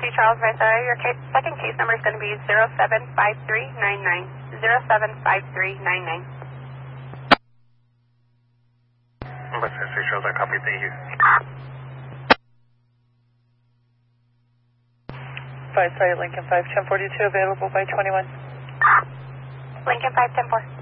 Charles Visario. Your second case number is going to be 075399. 075399. Western 3 Charles, I copy, thank you. 5 Lincoln 5, 1042, available by 21. Lincoln 5, 10-4.